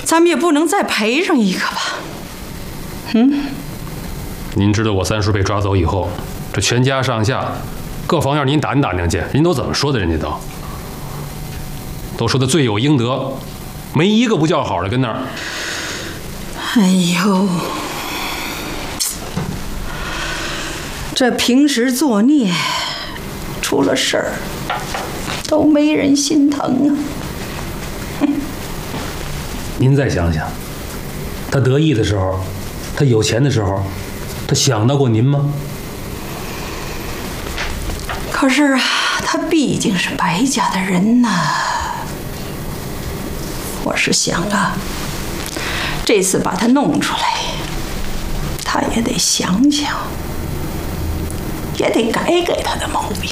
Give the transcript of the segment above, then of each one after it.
咱们也不能再赔上一个吧？ 您知道我三叔被抓走以后，这全家上下各方面您打听打听去，人都怎么说的？人家都说他罪有应得，没一个不叫好的跟那儿。 哎呦，这平时作孽，出了事儿都没人心疼啊！ 您再想想，他得意的时候，他有钱的时候，他想到过您吗？ 可是啊，他毕竟是白家的人呐。我是想啊，这次把他弄出来，他也得想想，也得改改他的毛病。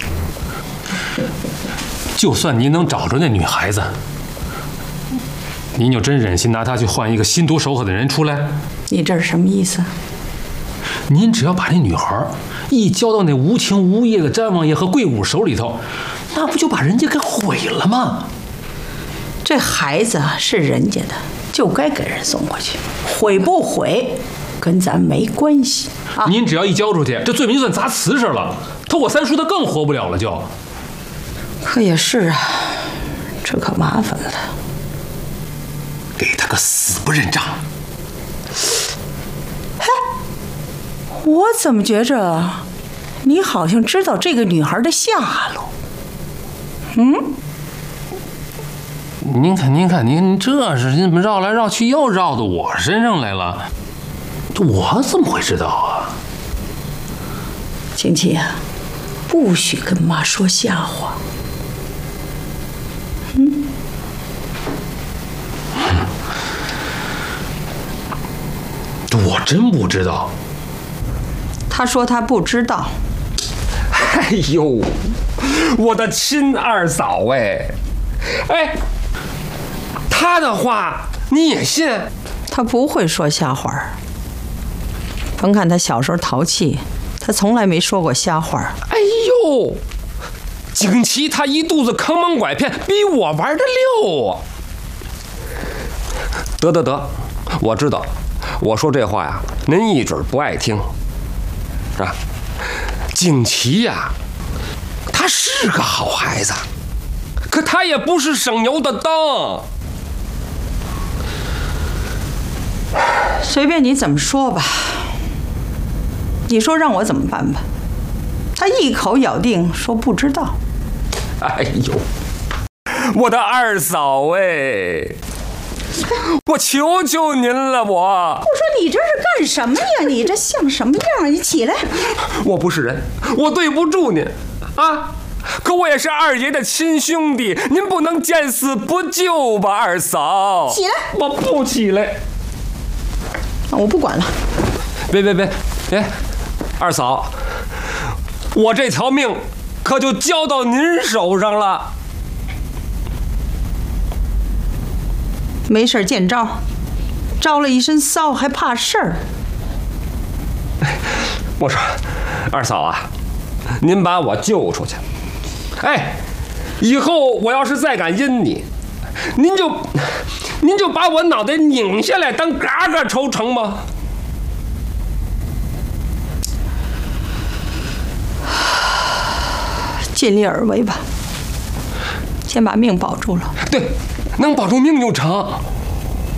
就算您能找着那女孩子，您就真忍心拿她去换一个心毒手狠的人出来？ 你这是什么意思？ 您只要把那女孩一交到那无情无义的詹王爷和贵武手里头，那不就把人家给毁了吗？ 这孩子是人家的，就该给人送过去，毁不毁跟咱没关系啊！ 您只要一交出去，这罪名就算砸瓷实了，他我三叔他更活不了了就。 可也是啊，这可麻烦了。 给他个死不认账。 嘿，我怎么觉着你好像知道这个女孩的下落？ 您看，您这是怎么绕来绕去又绕到我身上来了？我怎么会知道啊？ 晴琪啊，不许跟妈说瞎话。 我真不知道。 他说他不知道。 哎呦，我的亲二嫂哎，他的话你也信？ 他不会说瞎话。甭看他小时候淘气，他从来没说过瞎话。 哎呦，景琦他一肚子坑蒙拐骗，比我玩的溜啊！得，我知道，我说这话呀，您一准不爱听，是吧？景琦呀，他是个好孩子，可他也不是省油的灯。 随便你怎么说吧，你说让我怎么办吧？他一口咬定说不知道。 哎呦，我的二嫂哎，我求求您了，我说你这是干什么呀？你这像什么样？你起来！ 我不是人，我对不住您啊！可我也是二爷的亲兄弟，您不能见死不救吧，二嫂？ 起来！ 我不起来。 我不管了。 别，二嫂，我这条命可就交到您手上了。 没事见招，招了一身骚还怕事儿？ 我说，二嫂啊，您把我救出去，以后我要是再敢阴你，您就把我脑袋拧下来当嘎嘎抽成吗？ 尽力而为吧，先把命保住了。 对，能保住命就成。